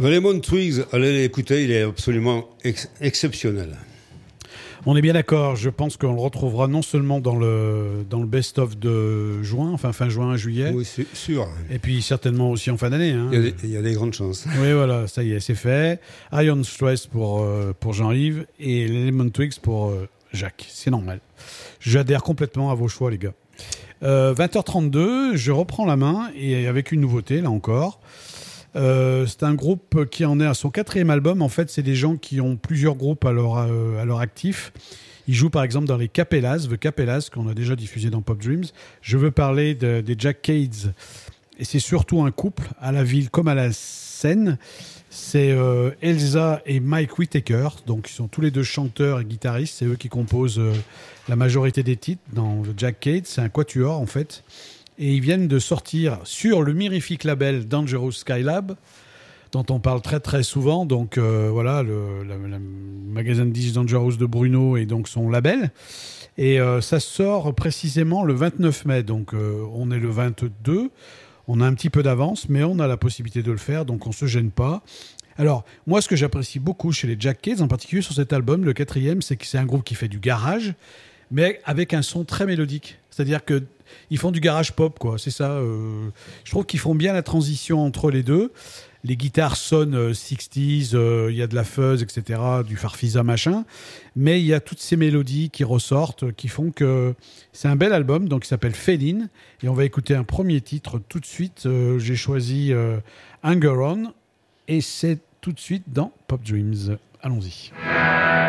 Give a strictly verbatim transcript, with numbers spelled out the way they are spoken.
The Lemon Twigs, allez l'écouter, il est absolument ex- exceptionnel. On est bien d'accord, je pense qu'on le retrouvera non seulement dans le, dans le best-of de juin, enfin fin juin, juillet. Oui, c'est sûr. Et puis certainement aussi en fin d'année. Hein. Il, y a des, il y a des grandes chances. Oui, voilà, ça y est, c'est fait. Iron Stress pour, euh, pour Jean-Yves et les Lemon Twigs pour euh, Jacques. C'est normal. J'adhère complètement à vos choix, les gars. Euh, vingt heures trente-deux, je reprends la main et avec une nouveauté, là encore. Euh, c'est un groupe qui en est à son quatrième album. En fait, c'est des gens qui ont plusieurs groupes à leur, euh, à leur actif. Ils jouent par exemple dans les Capellas, The Capellas, qu'on a déjà diffusé dans Pop Dreams. Je veux parler de, des Jack Cades. Et c'est surtout un couple, à la ville comme à la scène. C'est euh, Elsa et Mike Whittaker. Donc, ils sont tous les deux chanteurs et guitaristes. C'est eux qui composent euh, la majorité des titres dans The Jack Cades. C'est un quatuor, en fait. Et ils viennent de sortir sur le mirifique label Dangerous Skylab, dont on parle très très souvent. Donc euh, voilà, le, le, le magasin de disques Dangerous de Bruno et donc son label. Et euh, ça sort précisément le vingt-neuf mai. Donc euh, on est le vingt-deux. On a un petit peu d'avance, mais on a la possibilité de le faire, donc on ne se gêne pas. Alors, moi, ce que j'apprécie beaucoup chez les Jack Cades, en particulier sur cet album, le quatrième, c'est que c'est un groupe qui fait du garage, mais avec un son très mélodique. C'est-à-dire que ils font du garage pop, quoi. C'est ça. Euh, je trouve qu'ils font bien la transition entre les deux. Les guitares sonnent euh, soixante-dix, il euh, y a de la fuzz, et cetera, du farfisa machin. Mais il y a toutes ces mélodies qui ressortent, qui font que c'est un bel album. Donc, il s'appelle Fade In. Et on va écouter un premier titre tout de suite. Euh, j'ai choisi euh, Anger On. Et c'est tout de suite dans Pop Dreams. Allons-y.